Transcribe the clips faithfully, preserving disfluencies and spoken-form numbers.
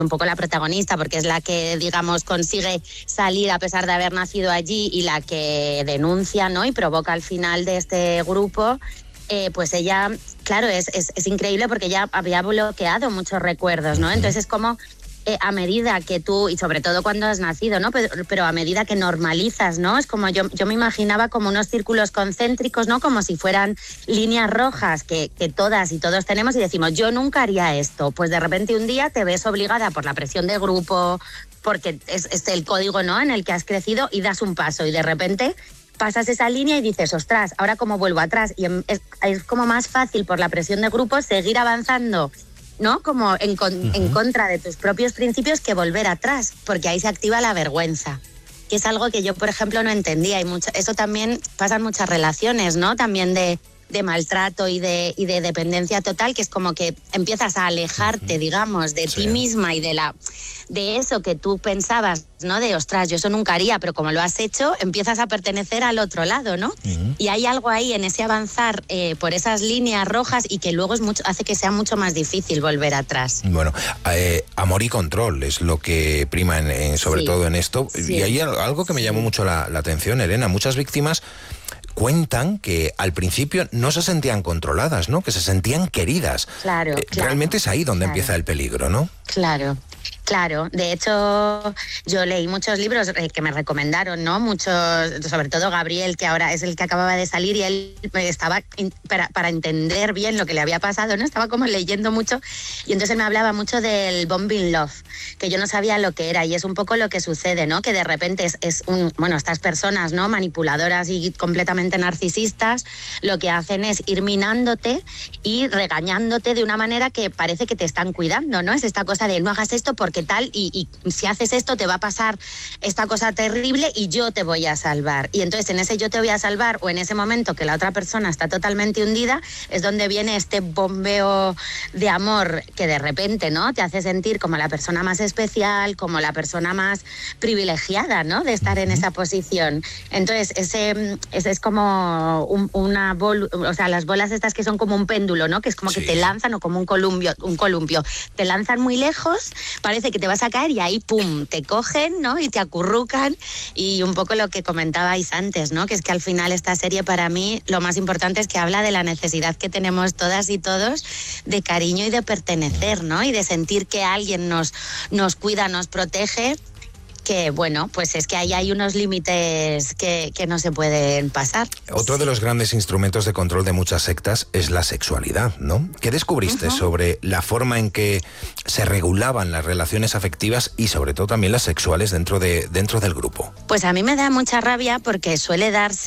un poco la protagonista, porque es la que, digamos, consigue salir a pesar de haber nacido allí y la que denuncia, ¿no? Y provoca al final de este grupo, eh, pues ella, claro, es, es, es increíble porque ella había bloqueado muchos recuerdos, ¿no? Entonces es como... Eh, a medida que tú, y sobre todo cuando has nacido, ¿no? Pero, pero a medida que normalizas, ¿no? Es como yo, yo me imaginaba como unos círculos concéntricos, ¿no? Como si fueran líneas rojas que, que todas y todos tenemos y decimos, yo nunca haría esto. Pues de repente un día te ves obligada por la presión de grupo, porque es, es el código, ¿no? En el que has crecido y das un paso y de repente pasas esa línea y dices, ostras, ¿ahora cómo vuelvo atrás? Y es, es como más fácil por la presión de grupo seguir avanzando, ¿no? Como en, con, uh-huh. en contra de tus propios principios que volver atrás, porque ahí se activa la vergüenza, que es algo que yo, por ejemplo, no entendía. Y mucho, eso también pasa en muchas relaciones, ¿no? También de, de maltrato y de, y de dependencia total, que es como que empiezas a alejarte, uh-huh. digamos, de sí. ti misma y de la de eso que tú pensabas, ¿no? De, ostras, yo eso nunca haría, pero como lo has hecho, empiezas a pertenecer al otro lado, ¿no? Uh-huh. Y hay algo ahí en ese avanzar eh, por esas líneas rojas y que luego es mucho, hace que sea mucho más difícil volver atrás. Bueno, eh, amor y control es lo que prima en, en, sobre sí. todo en esto. Sí. Y hay algo que me llamó mucho la, la atención, Elena. Muchas víctimas cuentan que al principio no se sentían controladas, ¿no? Que se sentían queridas. Claro, eh, claro Realmente es ahí donde claro. empieza el peligro, ¿no? Claro. Claro, de hecho yo leí muchos libros eh, que me recomendaron, ¿no? Muchos, sobre todo Gabriel, que ahora es el que acababa de salir y él estaba, in, para, para entender bien lo que le había pasado, ¿no? Estaba como leyendo mucho y entonces me hablaba mucho del bombing love, que yo no sabía lo que era y es un poco lo que sucede, ¿no? Que de repente es, es un, bueno, estas personas, ¿no? Manipuladoras y completamente narcisistas, lo que hacen es ir minándote y regañándote de una manera que parece que te están cuidando, ¿no? Es esta cosa de no hagas esto porque tal y, y si haces esto te va a pasar esta cosa terrible y yo te voy a salvar. Y entonces en ese yo te voy a salvar o en ese momento que la otra persona está totalmente hundida es donde viene este bombeo de amor que de repente, ¿no? Te hace sentir como la persona más especial, como la persona más privilegiada, ¿no? De estar en esa posición. Entonces ese, ese es como un, una bol, o sea, las bolas estas que son como un péndulo, ¿no? Que es como sí. que te lanzan o como un columpio, un columpio. Te lanzan muy lejos, parece que te vas a caer y ahí, pum, te cogen, ¿no? Y te acurrucan y un poco lo que comentabais antes, ¿no? Que es que al final esta serie para mí lo más importante es que habla de la necesidad que tenemos todas y todos de cariño y de pertenecer, ¿no? Y de sentir que alguien nos, nos cuida, nos protege. Que bueno, pues es que ahí hay unos límites que, que no se pueden pasar. Otro de los grandes instrumentos de control de muchas sectas es la sexualidad, ¿no? ¿Qué descubriste uh-huh. sobre la forma en que se regulaban las relaciones afectivas y sobre todo también las sexuales dentro, de, dentro del grupo? Pues a mí me da mucha rabia porque suele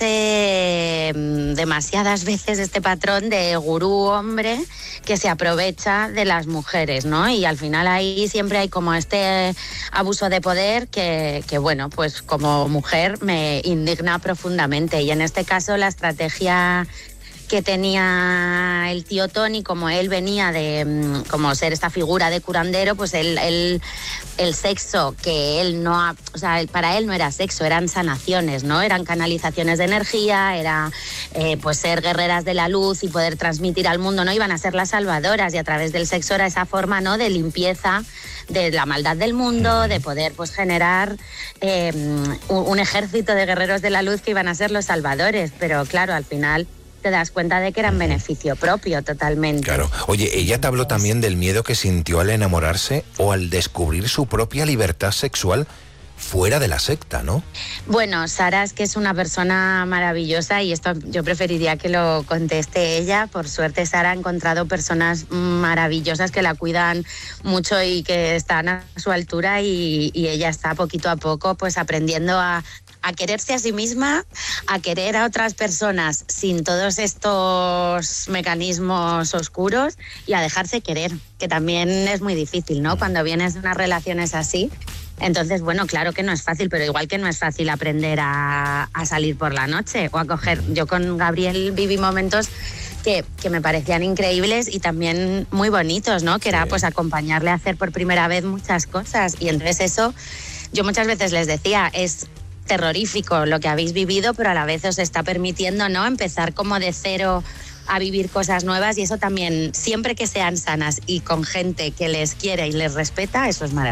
darse demasiadas veces este patrón de gurú hombre que se aprovecha de las mujeres, ¿no? Y al final ahí siempre hay como este abuso de poder que Que, que bueno, pues como mujer me indigna profundamente y en este caso la estrategia que tenía el tío Tony, como él venía de como ser esta figura de curandero, pues él, él el sexo que él no ha, o sea, para él no era sexo, eran sanaciones, ¿no? Eran canalizaciones de energía, era eh, pues ser guerreras de la luz y poder transmitir al mundo, ¿no? Iban a ser las salvadoras y a través del sexo era esa forma, ¿no? De limpieza de la maldad del mundo, de poder pues generar eh, un, un ejército de guerreros de la luz que iban a ser los salvadores, pero claro, al final te das cuenta de que eran beneficio propio totalmente. Claro. Oye, ella te habló también del miedo que sintió al enamorarse o al descubrir su propia libertad sexual fuera de la secta, ¿no? Bueno, Sara es que es una persona maravillosa y esto yo preferiría que lo conteste ella. Por suerte Sara ha encontrado personas maravillosas que la cuidan mucho y que están a su altura y, y ella está poquito a poco pues aprendiendo a a quererse a sí misma, a querer a otras personas sin todos estos mecanismos oscuros y a dejarse querer, que también es muy difícil, ¿no? Cuando vienes de unas relaciones así. Entonces, bueno, claro que no es fácil, pero igual que no es fácil aprender a, a salir por la noche o a coger. Yo con Gabriel viví momentos que, que me parecían increíbles y también muy bonitos, ¿no? Que era pues acompañarle a hacer por primera vez muchas cosas. Y entonces eso, yo muchas veces les decía, es terrorífico lo que habéis vivido, pero a la vez os está permitiendo, ¿no? Empezar como de cero a vivir cosas nuevas y eso también, siempre que sean sanas y con gente que les quiere y les respeta, eso es maravilloso.